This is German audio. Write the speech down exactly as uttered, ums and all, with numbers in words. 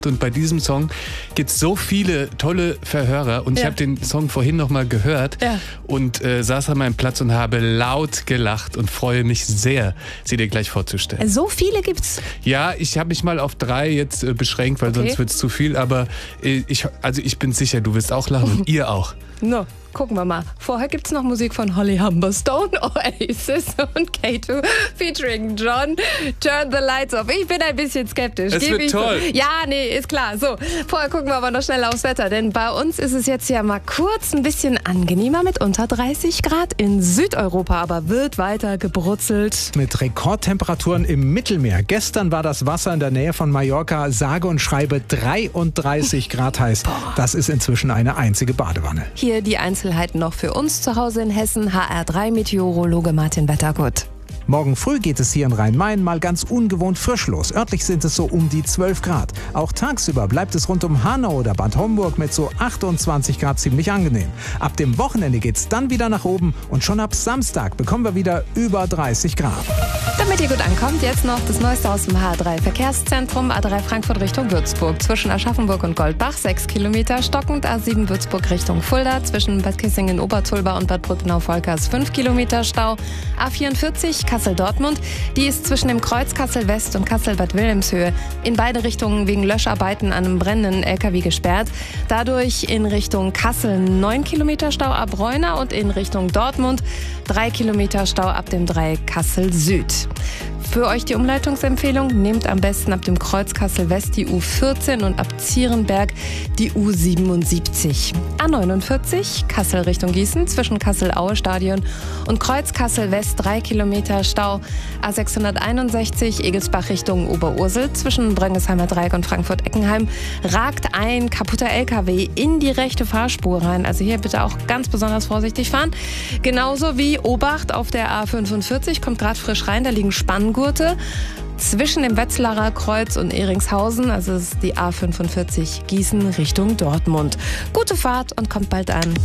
Und bei diesem Song gibt es so viele tolle Verhörer und ja. ich habe den Song vorhin nochmal gehört ja. und äh, saß an meinem Platz und habe laut gelacht und freue mich sehr, sie dir gleich vorzustellen. So viele gibt's? Ja, ich habe mich mal auf drei jetzt äh, beschränkt, weil okay. sonst wird es zu viel, aber äh, ich, also ich bin sicher, du wirst auch lachen und ihr auch. No. Gucken wir mal. Vorher gibt es noch Musik von Holly Humberstone, Oasis und K zwei featuring John. Turn the Lights Off. Ich bin ein bisschen skeptisch. Es wird toll. So. Ja, nee, ist klar. So, vorher gucken wir aber noch schnell aufs Wetter, denn bei uns ist es jetzt ja mal kurz ein bisschen angenehmer mit unter dreißig Grad. In Südeuropa aber wird weiter gebrutzelt. Mit Rekordtemperaturen im Mittelmeer. Gestern war das Wasser in der Nähe von Mallorca sage und schreibe dreiunddreißig Grad heiß. Das ist inzwischen eine einzige Badewanne. Hier die Einzelheiten noch für uns zu Hause in Hessen. H R drei Meteorologe Martin Wettergut. Morgen früh geht es hier in Rhein-Main mal ganz ungewohnt frisch los. Örtlich sind es so um die zwölf Grad. Auch tagsüber bleibt es rund um Hanau oder Bad Homburg mit so achtundzwanzig Grad ziemlich angenehm. Ab dem Wochenende geht es dann wieder nach oben und schon ab Samstag bekommen wir wieder über dreißig Grad. Damit ihr gut ankommt, jetzt noch das Neueste aus dem H drei Verkehrszentrum. A drei Frankfurt Richtung Würzburg. Zwischen Aschaffenburg und Goldbach sechs Kilometer stockend. A sieben Würzburg Richtung Fulda. Zwischen Bad Kissingen-Obertulba und Bad Bruttenau-Volkers fünf Kilometer Stau. A vierundvierzig Kassel-Dortmund. Die ist zwischen dem Kreuz Kassel-West und Kassel-Bad Wilhelmshöhe in beide Richtungen wegen Löscharbeiten an einem brennenden L K W gesperrt. Dadurch in Richtung Kassel neun Kilometer Stau ab Reuna und in Richtung Dortmund drei Kilometer Stau ab dem Dreieck Kassel Süd. Für euch die Umleitungsempfehlung, nehmt am besten ab dem Kreuz Kassel-West die U vierzehn und ab Zierenberg die U siebenundsiebzig. A neunundvierzig Kassel Richtung Gießen zwischen Kassel-Aue-Stadion und Kreuz Kassel-West drei Kilometer Stau. A sechshunderteinundsechzig Egelsbach Richtung Oberursel zwischen Bröngesheimer Dreieck und Frankfurt-Eckenheim ragt ein kaputter L K W in die rechte Fahrspur rein. Also hier bitte auch ganz besonders vorsichtig fahren. Genauso wie Obacht auf der A fünfundvierzig, kommt gerade frisch rein, da liegen Spanngurte zwischen dem Wetzlarer Kreuz und Ehringshausen, also es ist die A fünfundvierzig Gießen Richtung Dortmund. Gute Fahrt und kommt bald an.